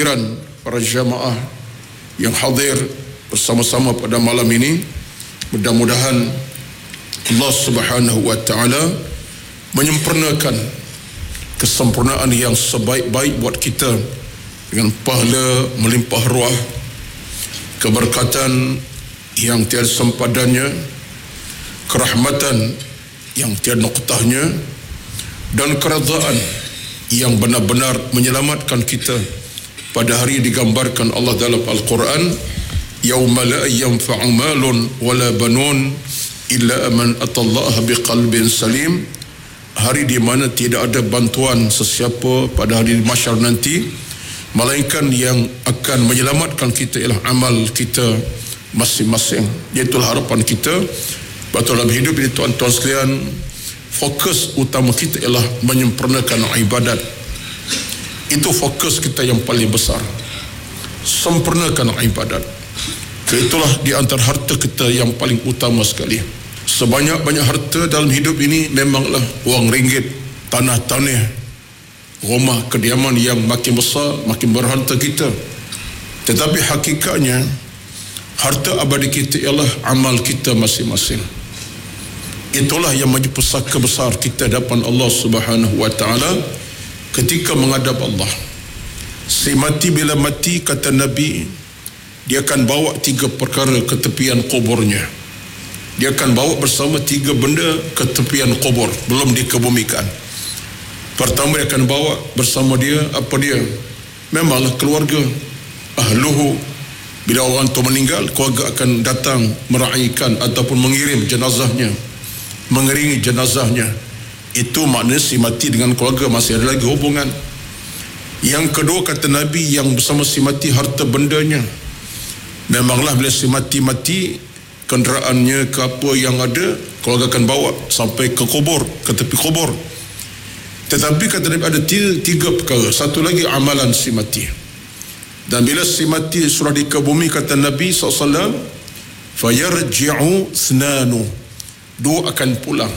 kehadiran para jamaah yang hadir bersama-sama pada malam ini. Mudah-mudahan Allah Subhanahu wa taala menyempurnakan kesempurnaan yang sebaik-baik buat kita dengan pahala melimpah ruah, keberkatan yang tiada sempadannya, kerahmatan yang tiada noktahnya, dan keredaan yang benar-benar menyelamatkan kita pada hari digambarkan Allah dalam Al-Quran, yauma la yanfa'u malun wala banun illa man atallaha biqalbin salim, hari di mana tidak ada bantuan sesiapa pada hari mahsyar nanti melainkan yang akan menyelamatkan kita ialah amal kita masing-masing. Itulah harapan kita dalam hidup ini, tuan-tuan sekalian. Fokus utama kita ialah menyempurnakan ibadat. Itu fokus kita yang paling besar, sempurnakan ibadat. Itulah di antara harta kita yang paling utama sekali. Sebanyak-banyak harta dalam hidup ini memanglah wang ringgit, tanah-tanah, rumah kediaman yang makin besar makin berharta kita. Tetapi hakikatnya harta abadi kita ialah amal kita masing-masing. Itulah yang menjadi pusaka besar kita hadapan Allah Subhanahu wa taala ketika menghadap Allah. Si mati bila mati, kata Nabi, dia akan bawa 3 perkara ke tepian kuburnya. Dia akan bawa bersama 3 benda ke tepian kubur belum dikebumikan. Pertama, dia akan bawa bersama dia apa dia? Memanglah keluarga, ahluhu. Bila orang itu meninggal, keluarga akan datang meraihkan ataupun mengirim jenazahnya, mengiringi jenazahnya. Itu maknanya si mati dengan keluarga masih ada lagi hubungan. Yang kedua, kata Nabi, yang bersama si mati harta bendanya. Memanglah bila si mati, kenderaannya ke apa yang ada, keluarga akan bawa sampai ke kubur, ke tepi kubur. Tetapi kata Nabi ada 3 perkara. Satu lagi amalan si mati. Dan bila si mati sudah dikebumi, kata Nabi SAW, fayarji'u thnanu, 2 akan pulang.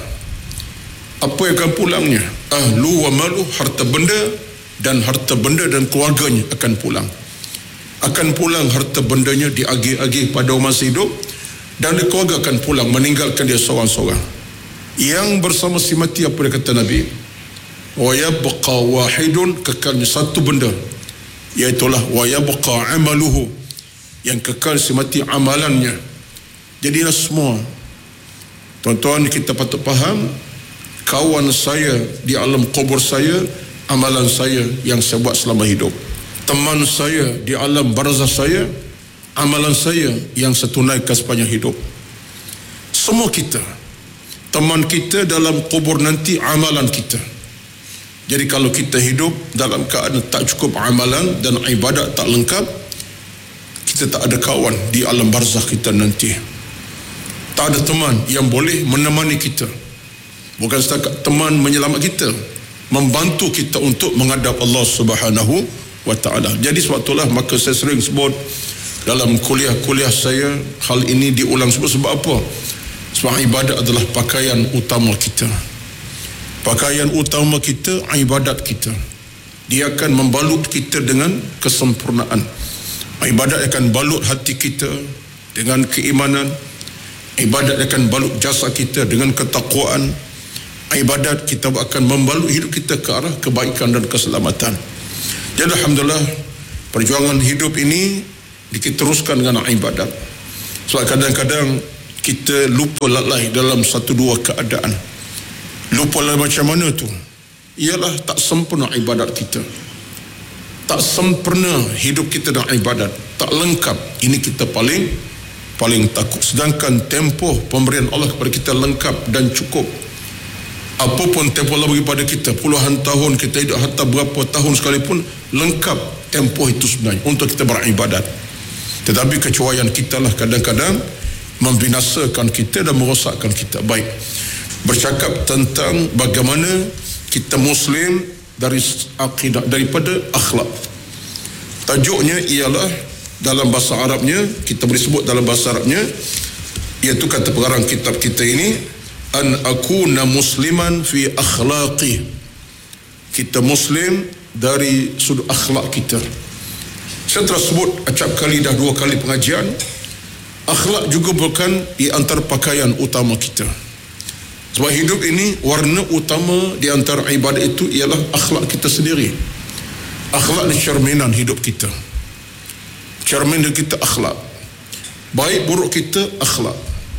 Apa yang akan pulangnya? Ahlu wa malu, harta benda dan keluarganya akan pulang. Akan pulang harta bendanya diagih-agih pada orang masih hidup, dan keluarga akan pulang meninggalkan dia seorang-seorang. Yang bersama si mati, apa dia kata Nabi? Wa yabqa wahidun, kekalnya satu benda, iaitulah wa yabqa amaluhu, yang kekal si mati amalannya. Jadilah semua, tuan-tuan, kita patut faham, kawan saya di alam kubur saya, amalan saya yang saya buat selama hidup. Teman saya di alam barzah saya, amalan saya yang saya tunaikan sepanjang hidup. Semua kita, teman kita dalam kubur nanti, amalan kita. Jadi kalau kita hidup dalam keadaan tak cukup amalan dan ibadat tak lengkap, kita tak ada kawan di alam barzah kita nanti. Tak ada teman yang boleh menemani kita. Bukan setakat teman menyelamat kita, membantu kita untuk menghadap Allah Subhanahu wa taala. Jadi sebab itulah maka saya sering sebut dalam kuliah-kuliah saya, hal ini diulang sebab apa? Sebab ibadat adalah pakaian utama kita. Pakaian utama kita, ibadat kita. Dia akan membalut kita dengan kesempurnaan. Ibadat akan balut hati kita dengan keimanan. Ibadat akan balut jasad kita dengan ketakwaan. Ibadat kita akan membalut hidup kita ke arah kebaikan dan keselamatan. Jadi alhamdulillah, perjuangan hidup ini kita teruskan dengan ibadat. Sebab kadang-kadang kita lupa lalai dalam 1-2 keadaan. Lupa lalai macam mana tu? Ialah tak sempurna ibadat kita. Tak sempurna hidup kita dengan ibadat. Tak lengkap. Ini kita paling takut. Sedangkan tempoh pemberian Allah kepada kita lengkap dan cukup. Apapun tempoh Allah bagi pada kita, puluhan tahun kita hidup, hatta berapa tahun sekalipun, lengkap tempoh itu sebenarnya untuk kita beribadat. Tetapi kecuaian kita lah kadang-kadang membinasakan kita dan merosakkan kita. Baik, bercakap tentang bagaimana kita Muslim dari akidah, daripada akhlak. Tajuknya ialah dalam bahasa Arabnya, kita boleh sebut dalam bahasa Arabnya, iaitu kata pengarang kitab kita ini, an akuna musliman fi akhlaqi. Kita Muslim dari sudut akhlak kita. Saya telah sebut acap kali dah 2 kali pengajian, akhlak juga bukan di antara pakaian utama kita. Sebab hidup ini warna utama di antara ibadat itu ialah akhlak kita sendiri. Akhlak ni cerminan hidup kita. Cerminan kita akhlak. Baik buruk kita akhlak.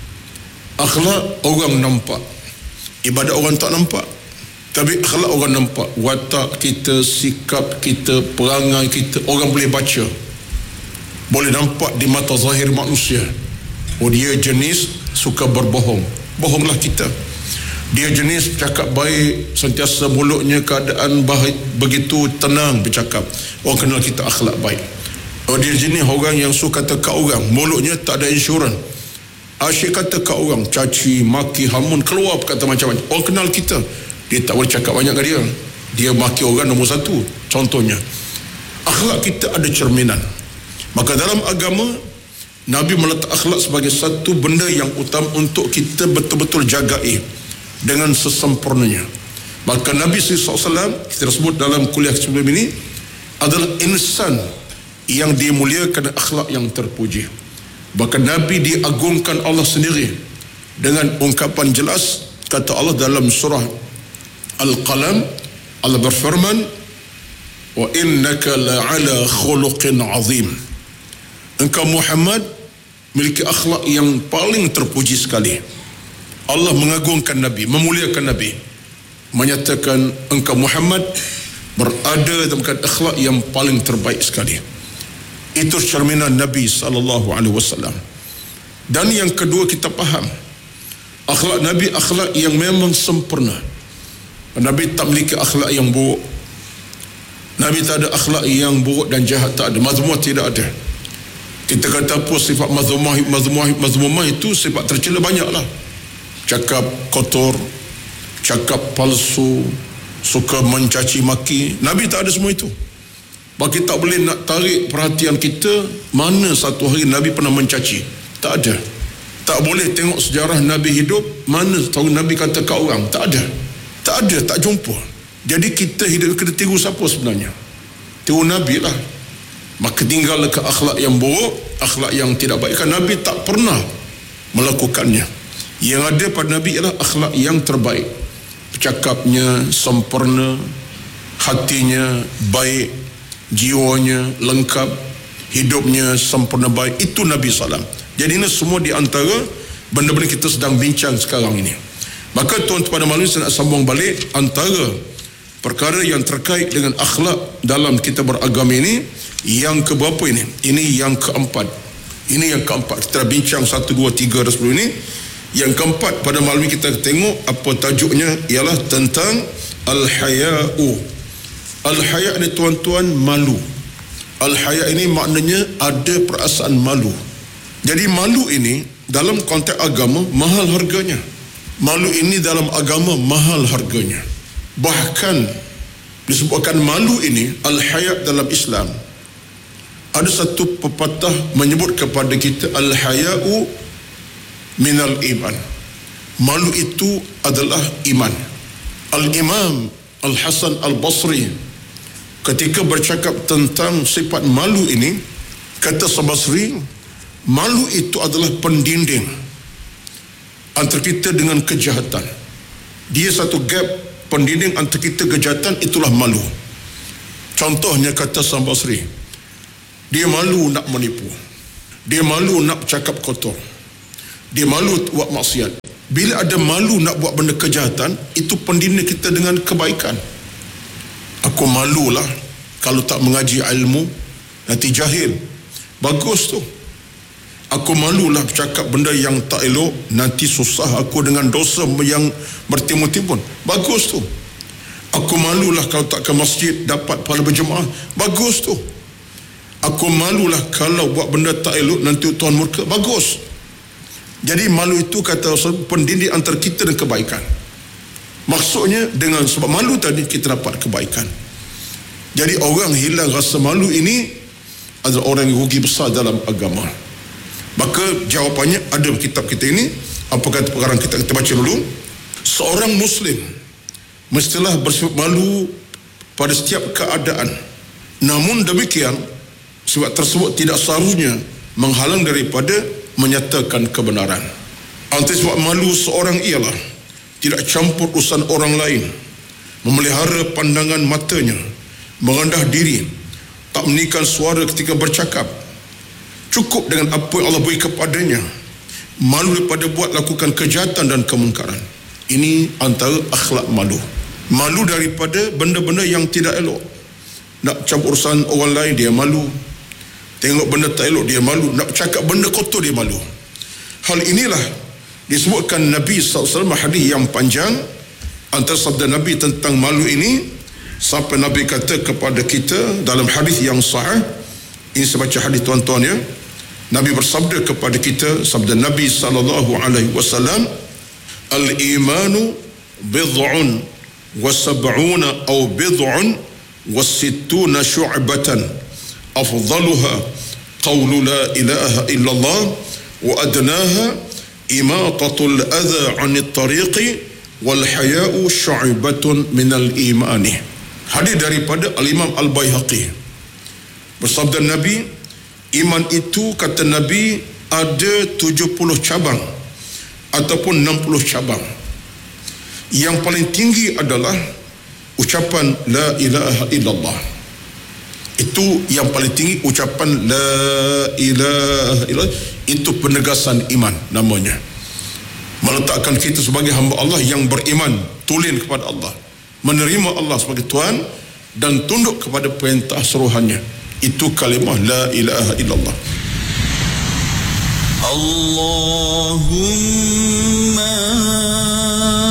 Akhlak orang nampak. Ibadat orang tak nampak. Tapi akhlak orang nampak. Watak kita, sikap kita, perangai kita, orang boleh baca. Boleh nampak di mata zahir manusia. Oh, dia jenis suka berbohong. Bohonglah kita. Dia jenis cakap baik, sentiasa mulutnya keadaan baik, begitu tenang bercakap. Orang kenal kita akhlak baik. Oh, dia jenis orang yang suka kata kat orang, mulutnya tak ada insurans. Asyik kata kat orang, caci, maki, hamun, keluar kata macam-macam. Orang kenal kita, dia tak boleh cakap banyak ke dia. Dia maki orang nombor 1. Contohnya, akhlak kita ada cerminan. Maka dalam agama, Nabi meletak akhlak sebagai satu benda yang utama untuk kita betul-betul jagai dengan sesempurnanya. Maka Nabi SAW, kita sebut dalam kuliah sebelum ini, adalah insan yang dimuliakan akhlak yang terpuji. Bahkan Nabi diagungkan Allah sendiri dengan ungkapan jelas. Kata Allah dalam surah Al-Qalam, Allah berfirman, wa innaka la'ala khuluqin azim. Engkau Muhammad memiliki akhlak yang paling terpuji sekali. Allah mengagungkan Nabi, memuliakan Nabi, menyatakan engkau Muhammad berada dalam akhlak yang paling terbaik sekali. Itu cerminan Nabi SAW. Dan yang kedua, kita faham akhlak Nabi akhlak yang memang sempurna. Nabi tak memiliki akhlak yang buruk. Nabi tak ada akhlak yang buruk dan jahat, tak ada. Mazmumah tidak ada. Kita kata apa sifat mazmumah itu sifat tercela banyaklah. Cakap kotor, cakap palsu, suka mencaci maki. Nabi tak ada semua itu. Bagi tak boleh nak tarik perhatian kita, mana satu hari Nabi pernah mencaci. Tak ada. Tak boleh tengok sejarah Nabi hidup, mana tahu Nabi kata kat orang. Tak ada. Tak ada, tak jumpa. Jadi kita hidup kena tiru siapa sebenarnya? Tiru Nabi lah. Maka tinggallah ke akhlak yang buruk, akhlak yang tidak baik. Kan Nabi tak pernah melakukannya. Yang ada pada Nabi ialah akhlak yang terbaik. Bercakapnya sempurna, hatinya baik, jiwanya lengkap, hidupnya sempurna baik. Itu Nabi SAW. Jadi ini semua di antara benda-benda kita sedang bincang sekarang ini. Maka tuan-tuan pada malam saya nak sambung balik antara perkara yang terkait dengan akhlak dalam kita beragama ini. Yang keberapa ini? Ini yang keempat. Ini yang keempat. Kita bincang 1, 2, 3 dan 10 ini. Yang keempat pada malam ini kita tengok apa tajuknya ialah tentang al-haya'u. Al-haya' ni tuan-tuan malu. Al-haya' ini maknanya ada perasaan malu. Jadi malu ini dalam konteks agama mahal harganya. Malu ini dalam agama mahal harganya. Bahkan disebutkan malu ini al-haya' dalam Islam. Ada satu pepatah menyebut kepada kita al-haya'u minal iman. Malu itu adalah iman. Al-Imam Al-Hasan Al-Basri ketika bercakap tentang sifat malu ini, kata Al-Basri, malu itu adalah pendinding antara kita dengan kejahatan. Dia satu gap pendinding antara kita kejahatan, itulah malu. Contohnya kata Al-Basri, dia malu nak menipu, dia malu nak bercakap kotor, dia malu buat maksiat. Bila ada malu nak buat benda kejahatan, itu pendinding kita dengan kebaikan. Aku malulah kalau tak mengaji ilmu, nanti jahil. Bagus tu. Aku malulah bercakap benda yang tak elok, nanti susah aku dengan dosa yang bertimbun-timbun. Bagus tu. Aku malulah kalau tak ke masjid dapat pahala berjemaah. Bagus tu. Aku malulah kalau buat benda tak elok, nanti Tuhan murka. Bagus. Jadi malu itu kata Rasul pendinding antara kita dan kebaikan. Maksudnya dengan sebab malu tadi kita dapat kebaikan. Jadi orang hilang rasa malu ini adalah orang yang rugi besar dalam agama. Maka jawapannya ada kitab kita ini. Apa kata perkara kita baca dulu. Seorang Muslim mestilah bersifat malu pada setiap keadaan. Namun demikian, Sebab tersebut tidak seharusnya menghalang daripada menyatakan kebenaran. Antara sebab malu seorang ialah tidak campur urusan orang lain, memelihara pandangan matanya, merendah diri, tak meninggikan suara ketika bercakap, cukup dengan apa yang Allah beri kepadanya, malu daripada buat lakukan kejahatan dan kemungkaran. Ini antara akhlak malu. Malu daripada benda-benda yang tidak elok. Nak campur urusan orang lain dia malu, tengok benda tak elok dia malu, nak cakap benda kotor dia malu. Hal inilah disebutkan Nabi SAW hadis yang panjang. Antara sabda Nabi tentang malu ini, sampai Nabi kata kepada kita dalam hadis yang sahih, ini saya baca hadis tuan-tuan ya. Nabi bersabda kepada kita, sabda Nabi SAW, al-imanu bid'un wa sab'una aw bid'un wa sittuna syu'batan afdaluha qawlu la ilaha illallah wa adnaha imatatul adha 'anit tariqi wal haya'u syu'batun minal imani. Hadis daripada Al-Imam Al-Baihaqi. Bersabda Nabi, iman itu kata Nabi ada 70 cabang ataupun 60 cabang. Yang paling tinggi adalah ucapan la ilaha illallah. Itu yang paling tinggi, ucapan la ilaha illallah. Itu penegasan iman namanya. Meletakkan kita sebagai hamba Allah yang beriman, tulen kepada Allah, menerima Allah sebagai Tuhan dan tunduk kepada perintah suruhannya. Itu kalimah la ilaha illallah. Allahumma